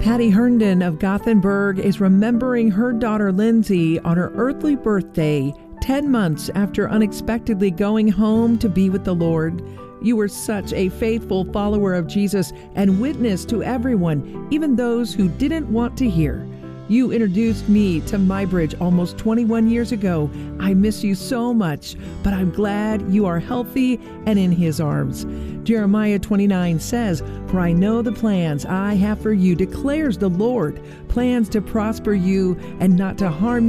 Patty Herndon of Gothenburg is remembering her daughter Lindsay on her earthly birthday, 10 months after unexpectedly going home to be with the Lord. You were such a faithful follower of Jesus and witness to everyone, even those who didn't want to hear. You introduced me to MyBridge almost 21 years ago. I miss you so much, but I'm glad you are healthy and in His arms. Jeremiah 29 says, "For I know the plans I have for you, declares the Lord, plans to prosper you and not to harm you,